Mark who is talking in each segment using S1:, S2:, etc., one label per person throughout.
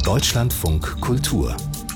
S1: Deutschlandfunk Kultur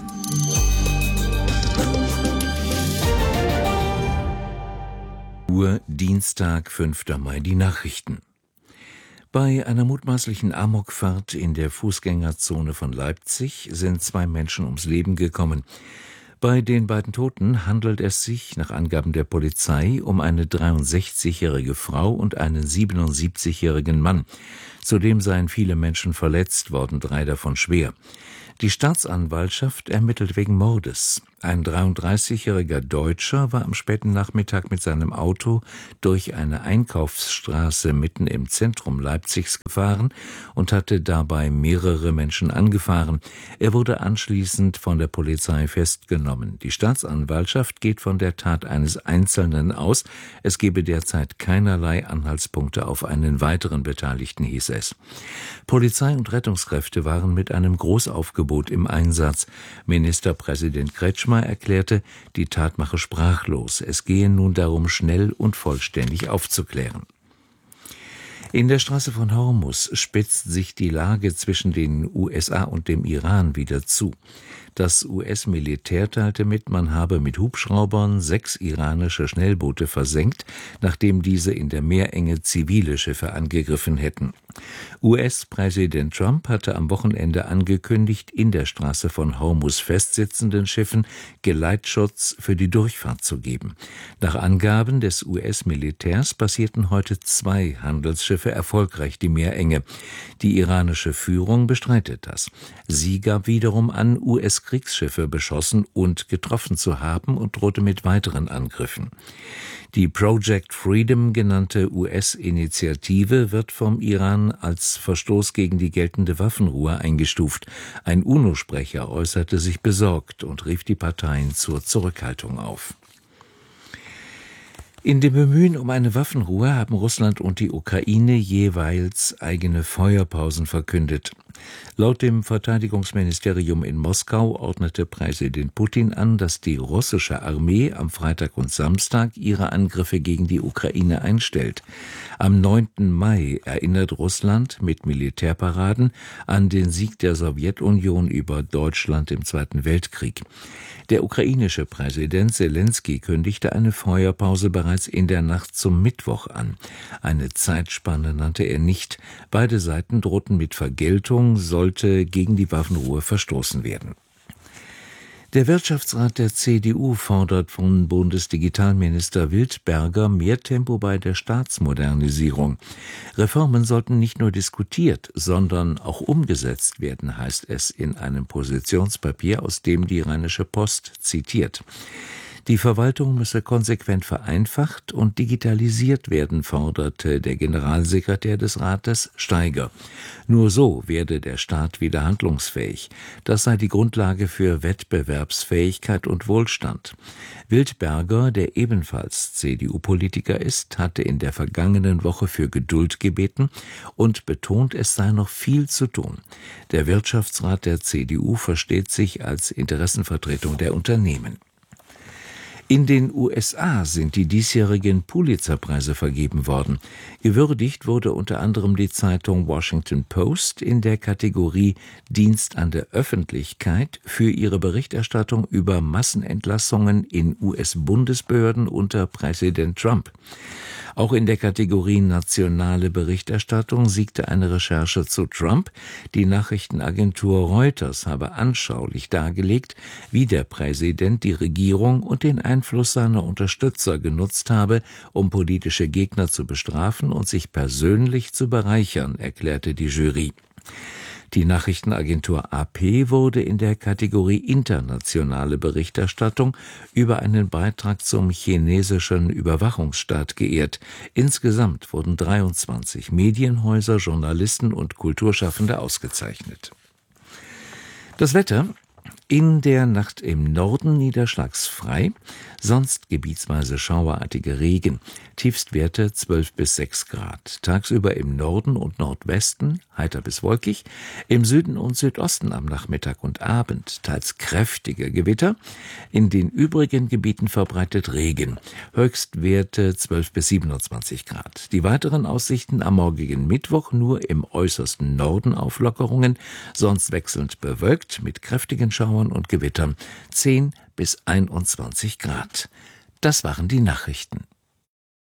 S2: Dienstag, 5. Mai, die Nachrichten. Bei einer mutmaßlichen Amokfahrt in der Fußgängerzone von Leipzig sind 2 Menschen ums Leben gekommen. Bei den beiden Toten handelt es sich, nach Angaben der Polizei, um eine 63-jährige Frau und einen 77-jährigen Mann. Zudem seien viele Menschen verletzt worden, 3 davon schwer. Die Staatsanwaltschaft ermittelt wegen Mordes. Ein 33-jähriger Deutscher war am späten Nachmittag mit seinem Auto durch eine Einkaufsstraße mitten im Zentrum Leipzigs gefahren und hatte dabei mehrere Menschen angefahren. Er wurde anschließend von der Polizei festgenommen. Die Staatsanwaltschaft geht von der Tat eines Einzelnen aus. Es gebe derzeit keinerlei Anhaltspunkte auf einen weiteren Beteiligten, hieß es. Polizei und Rettungskräfte waren mit einem Großaufgebot im Einsatz. Ministerpräsident Kretschmer erklärte, die Tat mache sprachlos. Es gehe nun darum, schnell und vollständig aufzuklären. In der Straße von Hormuz spitzt sich die Lage zwischen den USA und dem Iran wieder zu. Das US-Militär teilte mit, man habe mit Hubschraubern 6 iranische Schnellboote versenkt, nachdem diese in der Meerenge zivile Schiffe angegriffen hätten. US-Präsident Trump hatte am Wochenende angekündigt, in der Straße von Hormuz festsitzenden Schiffen Geleitschutz für die Durchfahrt zu geben. Nach Angaben des US-Militärs passierten heute 2 Handelsschiffe erfolgreich die Meerenge. Die iranische Führung bestreitet das. Sie gab wiederum an, US-Kriegsschiffe beschossen und getroffen zu haben und drohte mit weiteren Angriffen. Die Project Freedom genannte US-Initiative wird vom Iran als Verstoß gegen die geltende Waffenruhe eingestuft. Ein UNO-Sprecher äußerte sich besorgt und rief die Parteien zur Zurückhaltung auf. In dem Bemühen um eine Waffenruhe haben Russland und die Ukraine jeweils eigene Feuerpausen verkündet. Laut dem Verteidigungsministerium in Moskau ordnete Präsident Putin an, dass die russische Armee am Freitag und Samstag ihre Angriffe gegen die Ukraine einstellt. Am 9. Mai erinnert Russland mit Militärparaden an den Sieg der Sowjetunion über Deutschland im Zweiten Weltkrieg. Der ukrainische Präsident Selenskyj kündigte eine Feuerpause bereits in der Nacht zum Mittwoch an. Eine Zeitspanne nannte er nicht. Beide Seiten drohten mit Vergeltung, sollte gegen die Waffenruhe verstoßen werden. Der Wirtschaftsrat der CDU fordert von Bundesdigitalminister Wildberger mehr Tempo bei der Staatsmodernisierung. Reformen sollten nicht nur diskutiert, sondern auch umgesetzt werden, heißt es in einem Positionspapier, aus dem die Rheinische Post zitiert. Die Verwaltung müsse konsequent vereinfacht und digitalisiert werden, forderte der Generalsekretär des Rates Steiger. Nur so werde der Staat wieder handlungsfähig. Das sei die Grundlage für Wettbewerbsfähigkeit und Wohlstand. Wildberger, der ebenfalls CDU-Politiker ist, hatte in der vergangenen Woche für Geduld gebeten und betont, es sei noch viel zu tun. Der Wirtschaftsrat der CDU versteht sich als Interessenvertretung der Unternehmen. In den USA sind die diesjährigen Pulitzer-Preise vergeben worden. Gewürdigt wurde unter anderem die Zeitung Washington Post in der Kategorie Dienst an der Öffentlichkeit für ihre Berichterstattung über Massenentlassungen in US-Bundesbehörden unter Präsident Trump. Auch in der Kategorie Nationale Berichterstattung siegte eine Recherche zu Trump. Die Nachrichtenagentur Reuters habe anschaulich dargelegt, wie der Präsident die Regierung und den Einfluss seiner Unterstützer genutzt habe, um politische Gegner zu bestrafen und sich persönlich zu bereichern, erklärte die Jury. Die Nachrichtenagentur AP wurde in der Kategorie Internationale Berichterstattung über einen Beitrag zum chinesischen Überwachungsstaat geehrt. Insgesamt wurden 23 Medienhäuser, Journalisten und Kulturschaffende ausgezeichnet. Das Wetter. In der Nacht im Norden niederschlagsfrei, sonst gebietsweise schauerartige Regen. Tiefstwerte 12 bis 6 Grad. Tagsüber im Norden und Nordwesten heiter bis wolkig. Im Süden und Südosten am Nachmittag und Abend teils kräftige Gewitter. In den übrigen Gebieten verbreitet Regen. Höchstwerte 12 bis 27 Grad. Die weiteren Aussichten am morgigen Mittwoch nur im äußersten Norden Auflockerungen, sonst wechselnd bewölkt mit kräftigen Schauern und Gewittern 10 bis 21 Grad. Das waren die Nachrichten.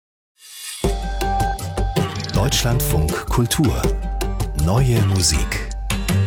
S1: Deutschlandfunk Kultur. Neue Musik.